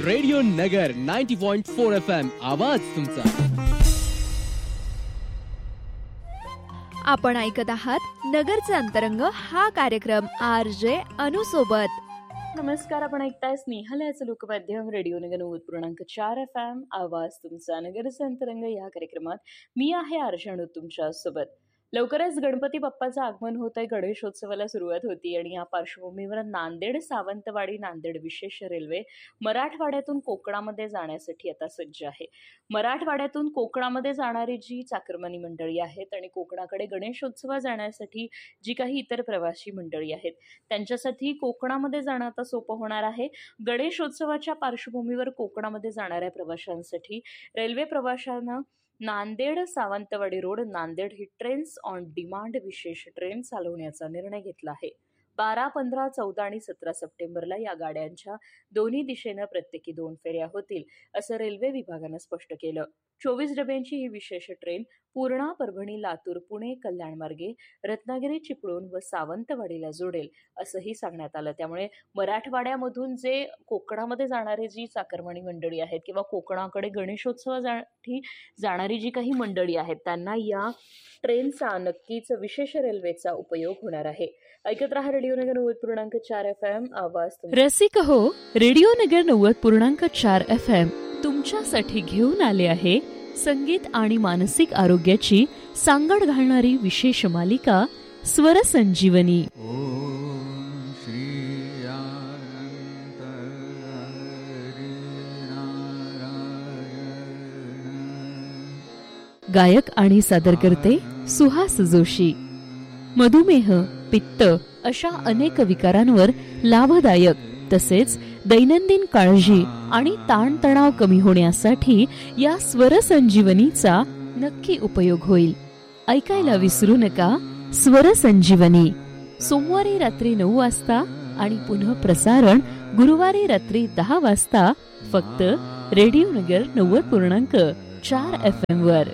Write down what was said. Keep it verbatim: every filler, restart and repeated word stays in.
Radio नगर नव्वद point चार F M आवाज तुमचा. आपण ऐकत आहात नगरचे अंतरंग हा कार्यक्रम आर जे अनु सोबत. नमस्कार, आपण ऐकताय स्नेहल याचं लोकमाध्यम रेडिओ नगर नव्वद पूर्णांक चार एफ एम आवाज तुमचा. नगरचे अंतरंग या कार्यक्रमात मी आहे आर जे अनु तुमच्या सोबत. लवकरच गणपती बाप्पाचं आगमन होत आहे, गणेशोत्सवाला सुरुवात होती आणि या पार्श्वभूमीवर नांदेड सावंतवाडी नांदेड विशेष रेल्वे मराठवाड्यातून कोकणामध्ये जाण्यासाठी आता सज्ज आहे. मराठवाड्यातून कोकणामध्ये जाणारी जी चाकरमानी मंडळी आहेत आणि कोकणाकडे गणेशोत्सवा जाण्यासाठी जी काही इतर प्रवासी मंडळी आहेत त्यांच्यासाठी कोकणामध्ये जाणं आता सोपं होणार आहे. गणेशोत्सवाच्या पार्श्वभूमीवर कोकणामध्ये जाणाऱ्या प्रवाशांसाठी रेल्वे प्रवाशांना Nanded Sawantwadi road Nanded he trains on demand विशेष ट्रेन चालवण्याचा निर्णय घेतला आहे. बारा पंधरा चौदा आणि सतरा सप्टेंबरला या गाड्यांच्या दोन्ही दिशेनं प्रत्येकी दोन फेऱ्या होतील असं रेल्वे विभागानं स्पष्ट केलं. चोवीस डब्यांची ही विशेष ट्रेन पूर्णा परभणी लातूर पुणे कल्याण मार्गे रत्नागिरी चिपळूण व सावंतवाडीला जोडेल असंही सांगण्यात आलं. त्यामुळे मराठवाड्यामधून जे कोकणामध्ये जाणारे जी चाकरमानी मंडळी आहेत किंवा कोकणाकडे गणेशोत्सवासाठी जाणारी जी काही मंडळी आहेत त्यांना या ट्रेनचा नक्कीच विशेष रेल्वेचा उपयोग होणार आहे. ऐकत रहा रेडिओ नगर नव्वद पूर्णांक चार एफ एम आवाज. रसिक हो, रेडिओ नगर नव्वद पूर्णांक चार एफ एम तुमच्यासाठी घेऊन आले आहे संगीत आणि मानसिक आरोग्याची सांगड घालणारी विशेष मालिका स्वर संजीवनी. गायक आणि सादरकर्ते सुहास जोशी. मधुमेह, पित्त अशा अनेक विकारांवर लाभदायक तसेच दैनंदिन काळजी आणि ताणतणाव कमी होण्यासाठी या स्वर संजीवनीचा नक्की उपयोग होईल. ऐकायला विसरू नका स्वर संजीवनी. सोमवारी रात्री नऊ वाजता आणि पुन्हा प्रसारण गुरुवारी रात्री दहा वाजता फक्त रेडिओ नगर नव्वद पूर्णांक चार एफ एम वर.